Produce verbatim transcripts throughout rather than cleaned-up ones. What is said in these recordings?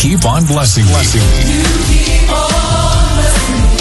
keep on blessing me. Blessing me. You keep on blessing me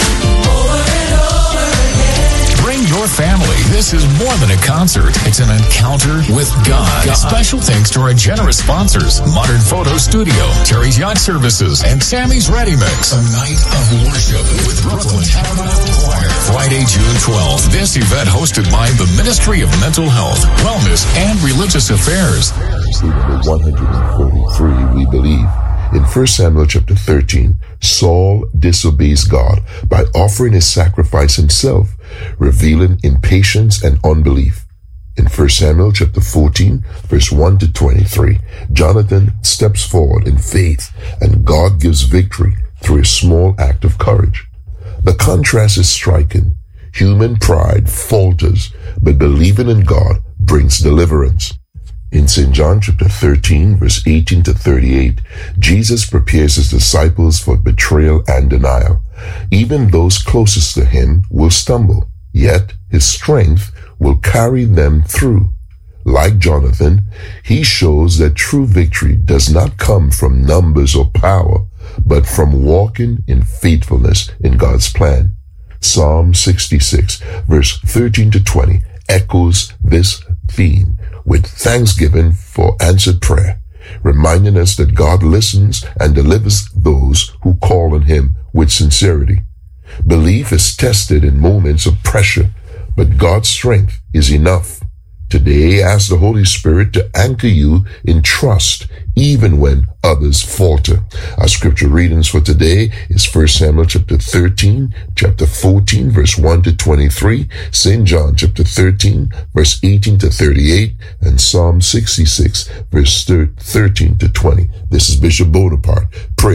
over and over again. Bring your family. This is more than a concert. It's an encounter with God. God. Special thanks to our generous sponsors, Modern Photo Studio, Terry's Yacht Services, and Sammy's Ready Mix. A night of worship with Brooklyn Tabernacle Choir. Friday, June twelfth. This event hosted by the Ministry of Mental Health, Wellness, and Religious Affairs. Number one hundred forty-three, we believe. In First Samuel chapter thirteen, Saul disobeys God by offering a sacrifice himself, revealing impatience and unbelief. In First Samuel chapter fourteen, verse one to twenty-three, Jonathan steps forward in faith, and God gives victory through a small act of courage. The contrast is striking. Human pride falters, but believing in God brings deliverance. In Saint John chapter thirteen, verse eighteen to thirty-eight, Jesus prepares his disciples for betrayal and denial. Even those closest to him will stumble, yet his strength will carry them through. Like Jonathan, he shows that true victory does not come from numbers or power, but from walking in faithfulness in God's plan. Psalm sixty-six, verse thirteen to twenty, echoes this theme with thanksgiving for answered prayer, reminding us that God listens and delivers those who call on him with sincerity. Belief is tested in moments of pressure, but God's strength is enough. Today, ask the Holy Spirit to anchor you in trust, even when others falter. Our scripture readings for today is First Samuel chapter thirteen, chapter fourteen, verse one to twenty-three, Saint John chapter thirteen, verse eighteen to thirty-eight, and Psalm sixty-six, verse thirteen to twenty. This is Bishop Bonaparte. Praise